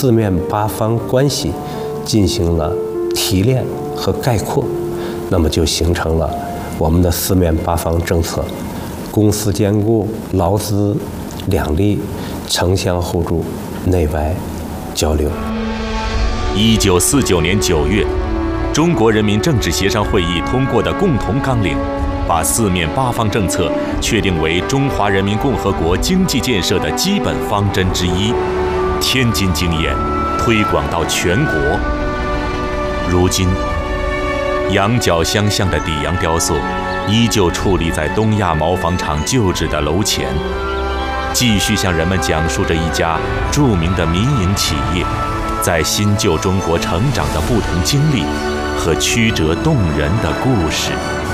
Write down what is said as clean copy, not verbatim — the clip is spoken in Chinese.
四面八方关系进行了提炼和概括，那么就形成了我们的四面八方政策：公私兼顾、劳资两利、城乡互助、内外交流。 1949年9月，中国人民政治协商会议通过的共同纲领，把四面八方政策确定为中华人民共和国经济建设的基本方针之一。天津经验推广到全国。如今，羊角相向的底洋雕塑依旧矗立在东亚毛纺厂旧址的楼前，继续向人们讲述着一家著名的民营企业在新旧中国成长的不同经历和曲折动人的故事。